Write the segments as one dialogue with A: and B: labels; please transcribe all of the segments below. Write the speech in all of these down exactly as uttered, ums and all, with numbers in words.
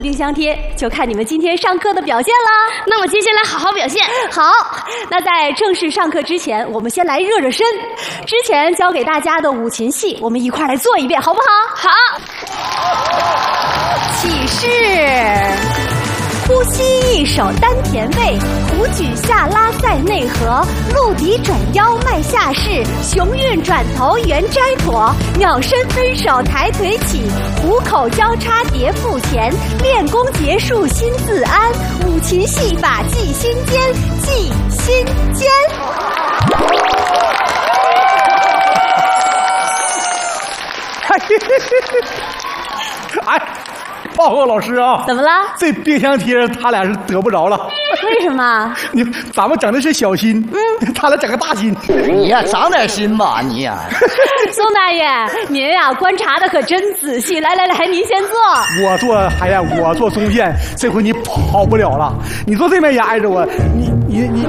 A: 冰箱贴就看你们今天上课的表现啦。
B: 那我接下来好好表现。
A: 好，那在正式上课之前，我们先来热热身。之前教给大家的五禽戏，我们一块来做一遍，好不好？
B: 好。
A: 起势，呼吸一手丹田位，虎举下拉在内合，鹿底转腰迈下势，雄韵转头圆摘妥，鸟身分手抬腿起，虎口交叉叠腹前，练功结束心自安，五禽戏法记心间，记心间。
C: 哎，报告老师啊！
A: 怎么了？
C: 这冰箱贴他俩是得不着了。
A: 为什么？
C: 你咱们整的是小心，嗯，他俩整个大心。
D: 你呀，长点心吧，你呀。
A: 宋大爷，您呀观察的可真仔细。来来来，您先坐。
C: 我坐海燕，我坐中线，这回你跑不了了。你坐这边压着我，你你你。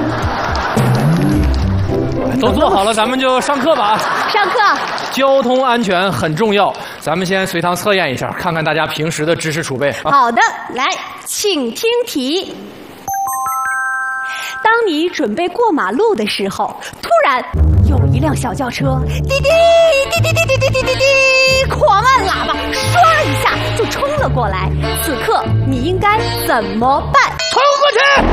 E: 都坐好了，咱们就上课吧。
A: 上课。
E: 交通安全很重要，咱们先随堂测验一下，看看大家平时的知识储备。
A: 啊、好的，来，请听题。当你准备过马路的时候，突然有一辆小轿车，滴滴滴滴滴滴滴滴滴滴，狂按喇叭，唰一下就冲了过来。此刻你应该怎么办？
D: 冲过去！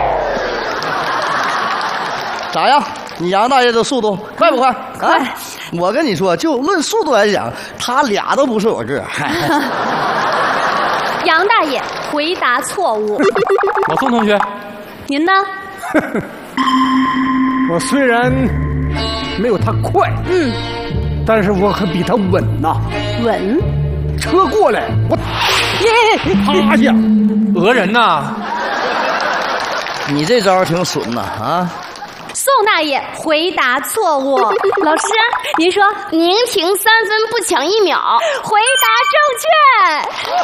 D: 咋样？你杨大爷的速度快不快？啊！我跟你说，就论速度来讲，他俩都不是我这儿。
A: 杨大爷回答错误。
E: 老宋同学，
A: 您呢？
C: 我虽然没有他快，
A: 嗯，
C: 但是我可比他稳呐。
A: 稳？
C: 车过来，我耶趴下，
E: 讹人呐！
D: 你这招挺损呐啊！
A: 宋大爷回答错误。
B: 老师，
A: 您说，
B: 您停三分不抢一秒，
A: 回答正确。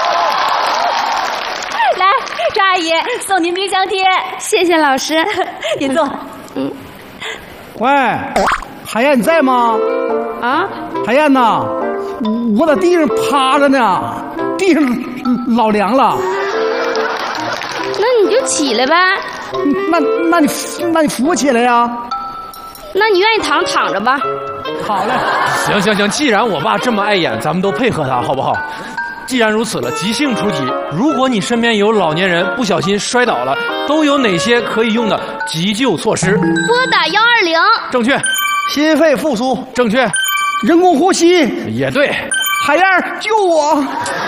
A: 来，赵阿姨送您冰箱贴，
B: 谢谢老师。
A: 您坐。
B: 嗯。
C: 喂，海燕你在吗？
B: 啊，
C: 海燕呐，我在地上趴着呢，地上老凉了。
B: 那你就起来呗。
C: 那那你那你扶我起来呀？
B: 那你愿意躺躺着吧。
C: 好嘞。
E: 行行行，既然我爸这么爱演，咱们都配合他，好不好？既然如此了，即兴出题。如果你身边有老年人不小心摔倒了，都有哪些可以用的急救措施？
B: 拨打幺二零。
E: 正确。
D: 心肺复苏。
E: 正确。
C: 人工呼吸。
E: 也对。
C: 海燕救我！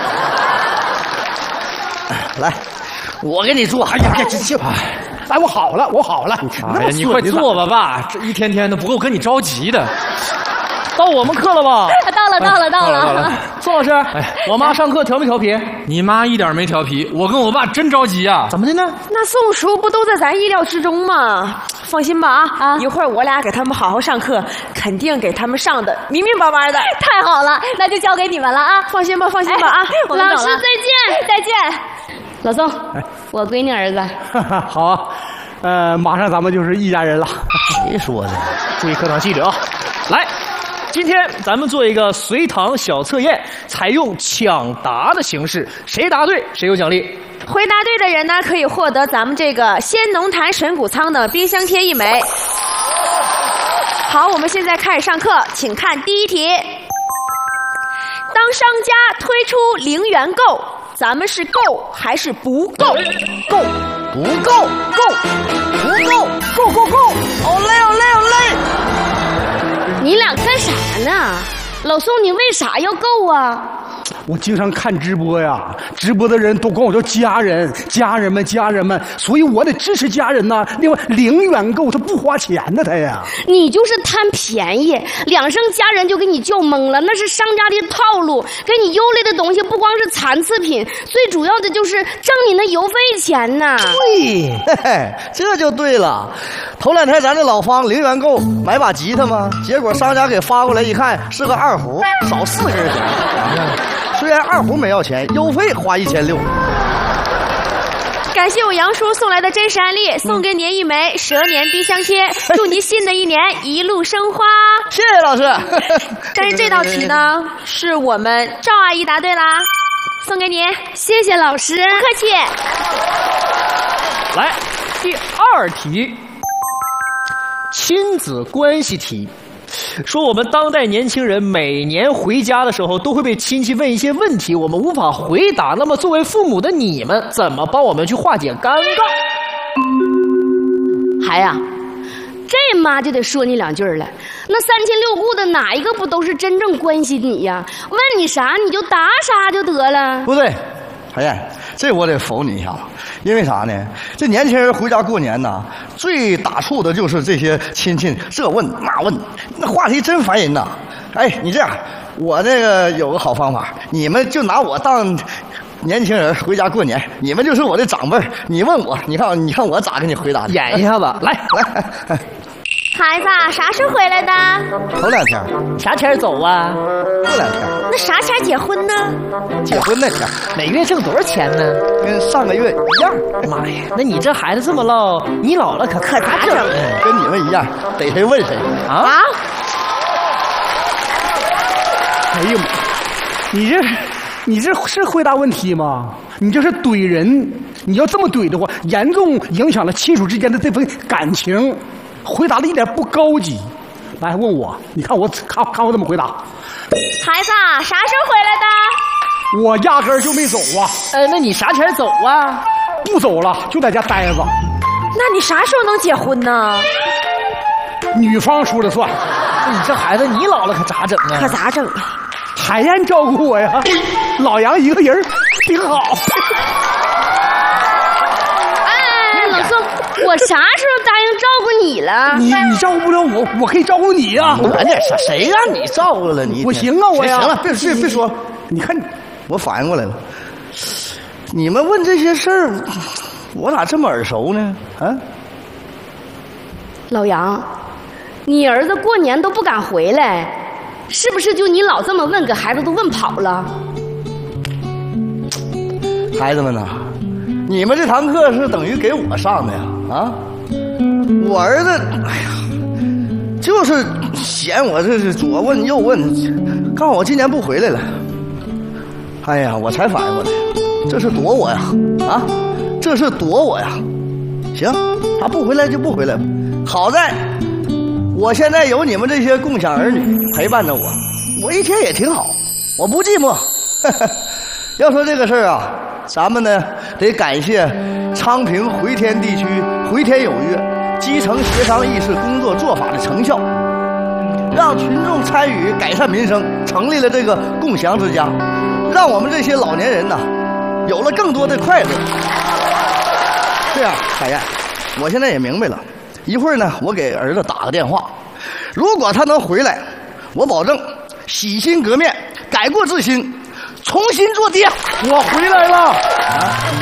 D: 来，我给你做。
C: 哎呀，这这，哎，我好了，我好了。
E: 哎呀，你快坐吧，爸，这一天天的，不够跟你着急的。到我们课了吧？
A: 到了，到了，到了。到了
F: 宋老师，哎，我妈上课调没调皮？
E: 你妈一点没调皮，我跟我爸真着急呀。
F: 怎么的呢？
G: 那宋叔不都在咱意料之中吗？放心吧啊啊！一会儿我俩给他们好好上课，肯定给他们上的明明白白的。
A: 太好了，那就交给你们了啊！
G: 放心吧，放心吧啊！
B: 老师再见，
A: 再见。
B: 老宋，我闺女儿子。
C: 好啊，呃，马上咱们就是一家人了。
D: 谁说的？
F: 注意课堂纪律啊！来。今天咱们做一个随堂小测验，采用抢答的形式，谁答对谁有奖励。
G: 回答对的人呢，可以获得咱们这个鲜农坛神谷仓的冰箱贴一枚。好，我们现在开始上课，请看第一题。当商家推出零元购，咱们是够还是不够？
D: 够，不够，够，不够，够够够！好累，好累，好累！
B: 你俩干啥呢？老宋，你为啥要够啊？
C: 我经常看直播呀，直播的人都管我叫家人，家人们，家人们，所以我得支持家人呐。另外，零元购他不花钱呢，他呀。
B: 你就是贪便宜，两声家人就给你叫懵了，那是商家的套路。给你邮来的东西不光是残次品，最主要的就是挣你那邮费钱呐。
D: 对，嘿嘿，这就对了。头两天咱这老方零元购买把吉他嘛，结果商家给发过来一看是个二胡，少四根弦。虽然二胡没要钱，邮费花一千六。
G: 感谢我杨叔送来的真实案例，送给您一枚蛇年冰箱贴，祝您新的一年一路生花。
D: 谢谢老师。
G: 但是这道题呢，是我们赵阿姨答对啦。 送给你，
B: 谢谢老师，
G: 不客气。
F: 来，第二题，亲子关系题。说我们当代年轻人每年回家的时候，都会被亲戚问一些问题，我们无法回答。那么，作为父母的你们，怎么帮我们去化解尴尬？
B: 孩呀，这妈就得说你两句了。那三亲六故的哪一个不都是真正关心你呀？问你啥你就答啥就得了。
D: 不对，海燕，这我得否你一下，因为啥呢？这年轻人回家过年呐，最打怵的就是这些亲戚这问那问，那话题真烦人呐。哎，你这样，我这个有个好方法，你们就拿我当年轻人回家过年，你们就是我的长辈儿，你问我，你看你看我咋给你回答？
F: 演一下子，来
D: 来。
G: 孩子，啥时候回来的？
D: 头两天。
F: 啥前儿走啊？
D: 过两天。
G: 那啥前结婚呢？
D: 结婚那天。
F: 每个月挣多少钱呢？
D: 跟上个月一样。
F: 妈呀，那你这孩子这么唠，你老了可
G: 可咋整？
D: 跟你们一样，逮谁问谁
F: 啊！
G: 啊！
C: 哎呦妈，你这你这是回答问题吗？你这是怼人！你要这么怼的话，严重影响了亲属之间的这份感情。回答的一点不高级。来问我，你看我看看我怎么回答。
G: 孩子，啥时候回来的？
C: 我压根儿就没走啊。
F: 呃，那你啥前走啊？
C: 不走了，就在家待着。
G: 那你啥时候能结婚呢？
C: 女方说了算。
F: 你这孩子，你老了可咋整啊？
G: 可咋整啊？
C: 海燕照顾我呀，老杨一个人挺好。
B: 哎，老宋，我啥时候答应照顾你了？
C: 你你照顾不了我，我可以照顾你呀、啊。
D: 哎，那谁让你照顾了你？
C: 我行啊，我呀。
D: 行了，别别别说，
C: 你看，
D: 我反应过来了。你们问这些事儿，我咋这么耳熟呢？啊？
B: 老杨，你儿子过年都不敢回来，是不是就你老这么问，给孩子都问跑了？
D: 孩子们呐，你们这堂课是等于给我上的呀！啊，我儿子，哎呀，就是嫌我这是左问右问，告诉我今年不回来了。哎呀，我才反应过来，这是躲我呀！啊，这是躲我呀！行，他不回来就不回来吧。好在，我现在有你们这些共享儿女陪伴着我，我一天也挺好，我不寂寞。要说这个事儿啊，咱们呢得感谢昌平回天地区回天有约基层协商议事工作做法的成效，让群众参与改善民生，成立了这个共享之家，让我们这些老年人呐有了更多的快乐。这样，海燕，我现在也明白了。一会儿呢，我给儿子打个电话，如果他能回来，我保证洗心革面，改过自新，重新做爹。
C: 我回来了。啊